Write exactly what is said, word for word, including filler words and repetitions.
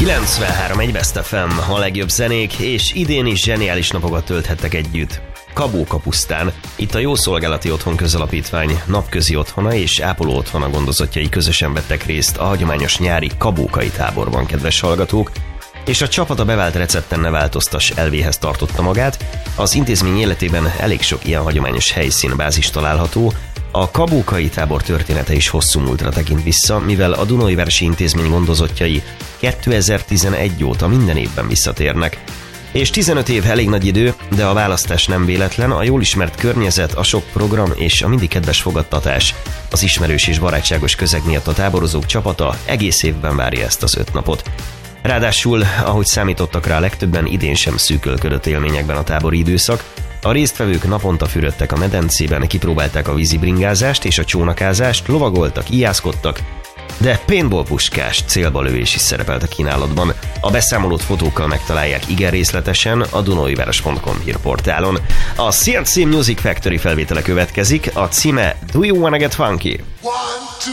kilencvenhárom egy Best ef em, a legjobb zenék, és idén is zseniális napokat tölthettek együtt. Kabóka pusztán. Itt a Jószolgálati Otthon Közalapítvány napközi otthona és ápoló otthona gondozottjai közösen vettek részt a hagyományos nyári kabókai táborban, kedves hallgatók, és a csapat a bevált recepten ne változtass elvéhez tartotta magát. Az intézmény életében elég sok ilyen hagyományos helyszínbázis található. A kabókai tábor története is hosszú múltra tekint vissza, mivel a Dunaújvárosi Intézmény gondozottjai kétezer-tizenegy óta minden évben visszatérnek. És tizenöt év elég nagy idő, de a választás nem véletlen, a jól ismert környezet, a sok program és a mindig kedves fogadtatás, az ismerős és barátságos közeg miatt a táborozók csapata egész évben várja ezt az öt napot. Ráadásul, ahogy számítottak rá legtöbben, idén sem szűkölködött élményekben a tábori időszak. A résztvevők naponta fürödtek a medencében, kipróbálták a vízibringázást és a csónakázást, lovagoltak, ijászkodtak, de paintball-puskás célbalövés is szerepelt a kínálatban. A beszámolót fotókkal megtalálják igen részletesen a dunaújváros pont com hírportálon. A cé en cé Music Factory felvétele következik, a címe Do You Wanna Get Funky? One, two,